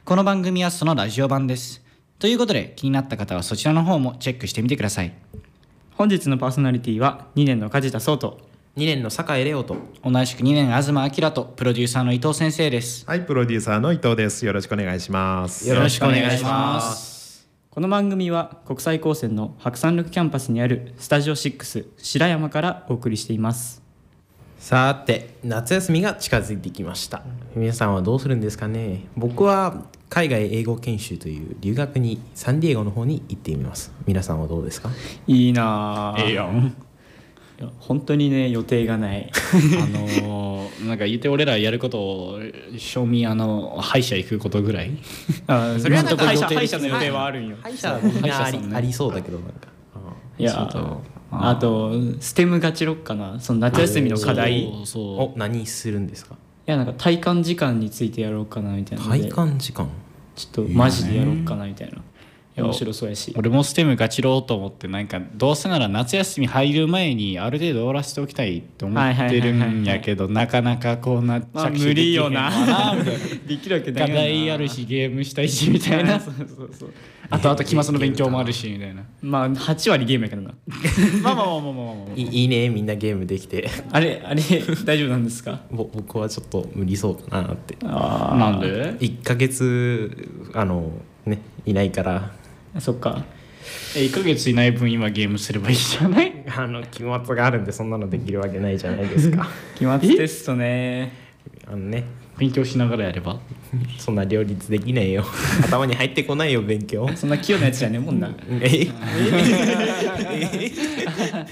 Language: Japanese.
この番組はそのラジオ版です。ということで気になった方はそちらの方もチェックしてみてください。 本日のパーソナリティは2年の梶田壮と 2年の酒井レオと同じく2年東明とプロデューサーの伊藤先生です。 はい、プロデューサーの伊藤です。よろしくお願いします。 よろしくお願いします。 この番組は国際高専の白山緑キャンパスにあるスタジオ6白山からお送りしています。 さて、夏休みが近づいてきました。皆さんはどうするんですかね。僕は海外英語研修という留学にサンディエゴの方に行ってみます。皆さんはどうですか。 いいなええやん。 いや本当にね予定がないなんか言って俺らやることを賞味歯医者行くことぐらいそれはなんか歯医今のところ予定者の予定はあるんよ。 歯医者みんな歯医者さんねありそうだけどなんかいやあとステムガチロッかな、その夏休みの課題。 お、何するんですか。 いやなんか体感時間についてやろうかなみたいなので、 体感時間ちょっとマジでやろうかなみたいな。面白そうやし、 俺もステムガチろうと思って、なんかどうせなら夏休み入る前にある程度終わらせておきたいと思ってるんやけど、なかなかこうなっちゃ無理よなみたいなできるわけない課よな。 題あるしゲームしたいしみたいなそうそうあと期末の勉強もあるしみたいな。 まあ8割ゲームやけどなまあいいね、みんなゲームできてあれ大丈夫なんですか。 僕はちょっと無理そうかなって。 なんで 1ヶ月ねいないからそっか。 1ヶ月いない分今ゲームすればいいじゃない。 期末があるんでそんなのできるわけないじゃないですか期末テストね。 ね、 勉強しながらやればそんな両立できないよ頭に入ってこないよ勉強そんな器用なやつじゃねえもんな